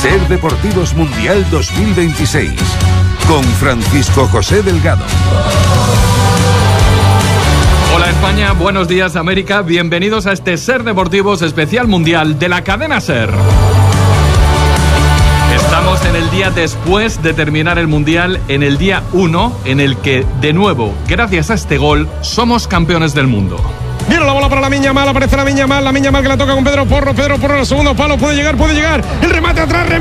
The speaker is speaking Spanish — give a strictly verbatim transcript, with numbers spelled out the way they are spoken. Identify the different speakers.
Speaker 1: Ser Deportivos Mundial dos mil veintiséis con Francisco José Delgado.
Speaker 2: Hola España, buenos días América, bienvenidos a este Ser Deportivos especial mundial de la cadena Ser. Estamos en el día después de terminar el Mundial, en el día uno, en el que, de nuevo, gracias a este gol, somos campeones del mundo.
Speaker 3: Viene la bola para Lamine Yamal, aparece Lamine Yamal, Lamine Yamal que la toca con Pedro Porro, Pedro Porro en el segundo palo, puede llegar, puede llegar, el remate atrás, remate.